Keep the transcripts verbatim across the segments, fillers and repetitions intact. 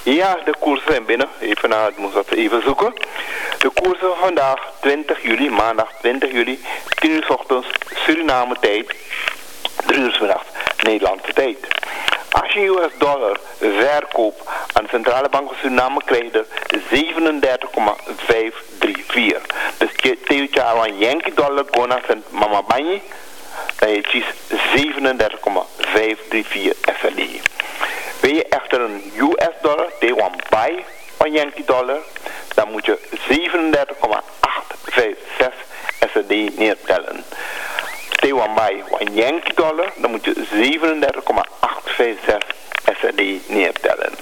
Ja, de koersen zijn binnen. Even naar het moest dat even zoeken. De koersen van vandaag, twintig juli, maandag twintig juli, tien uur 's ochtends, Suriname tijd, drie uur 's middags, Nederlandse tijd. Als je U S dollar verkoopt aan de Centrale Bank van Suriname, krijg je er zevenendertig komma vijfhonderdvierendertig. Dus je tegenwoordig aan Yankee dollar gona cent mama banyi, dan je kiest zevenendertig komma vijfhonderdvierendertig S R D. Wil je echter een U S dollar tegen buy van Yankee dollar, dan moet je zevenendertig komma achthonderdvijfenzestig S R D neertellen. Tegen buy van Yankee dollar, dan moet je zevenendertig komma achthonderdvijfenzestig S R D neertellen.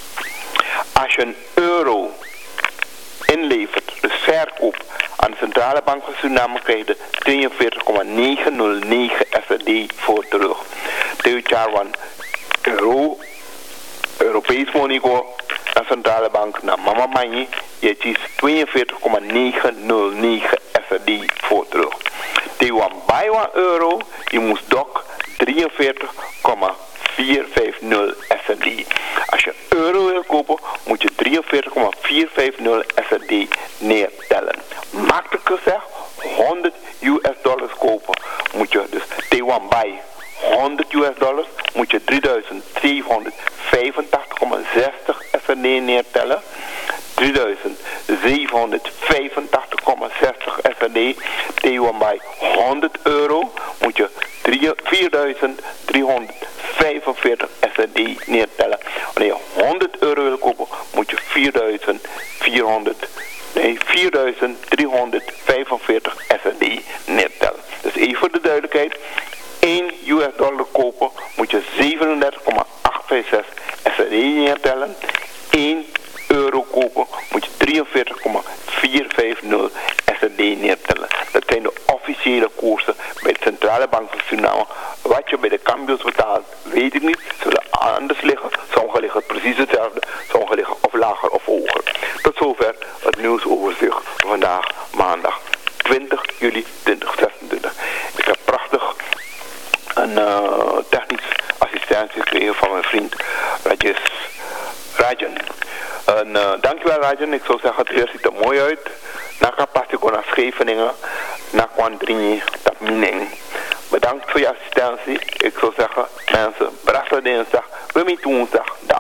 Als je een euro inlevert, dus verkoopt aan de Centrale Bank van Suriname, krijg je tweeënveertig komma negenhonderdnegen S R D voor terug. Tegen van euro, Europees Monico, naar Centrale Bank, naar Mama Mani, je kiest tweeënveertig komma negenhonderdnegen S R D voor terug. Tegen bij een euro, je moest dok drieënveertig komma vierhonderdvijftig S R D. Als je euro wil kopen, moet je drieënveertig komma vierhonderdvijftig S R D neertellen. Makkelijk gezegd, honderd U S dollars kopen, moet je dus tegen bij honderd U S dollars, moet je drieduizend zevenhonderdvijfentachtig komma zestig S R D neertellen. drieduizend zevenhonderdvijfentachtig komma zestig S R D. Tegen bij honderd euro moet je vierduizend driehonderdvijfenveertig S R D neertellen. Wanneer je honderd euro wil kopen, moet je vierduizend vierhonderd, nee, vierduizend driehonderdvijfenveertig S R D neertellen. Dus even voor de duidelijkheid. één U S dollar kopen moet je zevenendertig komma achthonderdvijfenzestig S R D neertellen. één euro kopen moet je drieënveertig komma vierhonderdvijftig S R D neertellen. Dat zijn de officiële koersen bij de Centrale Bank van Suriname. Wat je bij de cambios betaalt, weet ik niet. Zullen anders liggen. Sommige liggen precies hetzelfde. Sommige liggen of lager of hoger. Tot zover het nieuwsoverzicht van vandaag, maandag twintig juli tweeduizend zesentwintig. Ik heb prachtig een uh, technisch assistentie gekregen van mijn vriend Rajesh Rajan. En, uh, dankjewel Rajan, ik zou zeggen het weer ziet er mooi uit. Naka past ik naar Scheveningen, naar Kwandrini, dat Mining. Bedankt voor je assistentie. Ik zou zeggen mensen, brasse dinsdag, we meet woensdag.